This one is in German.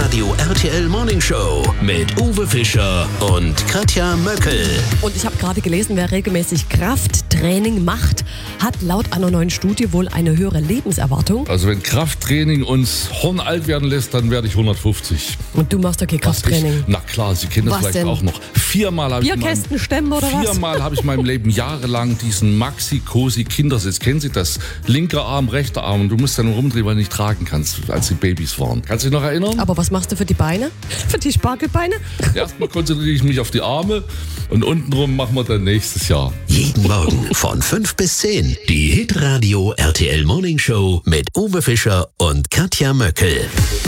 Hitradio RTL Morning Show mit Uwe Fischer und Katja Möckel. Und ich habe gerade gelesen, wer regelmäßig Krafttraining macht, hat laut einer neuen Studie wohl eine höhere Lebenserwartung. Also wenn Krafttraining uns hornalt werden lässt, dann werde ich 150. Und du machst okay Krafttraining? Na klar, Sie kennen das Was vielleicht denn? auch noch. Viermal habe ich in meinem Leben jahrelang diesen Maxi-Cosi-Kindersitz. Kennen Sie das? Linker Arm, rechter Arm. Und du musst dann rumdrehen, weil du nicht tragen kannst, als sie Babys waren. Kannst du dich noch erinnern? Aber was machst du für die Beine? Für die Spargelbeine? Erstmal konzentriere ich mich auf die Arme und untenrum machen wir dann nächstes Jahr. Jeden Morgen von 5 bis 10. Die Hitradio RTL Morning Show mit Uwe Fischer und Katja Möckel.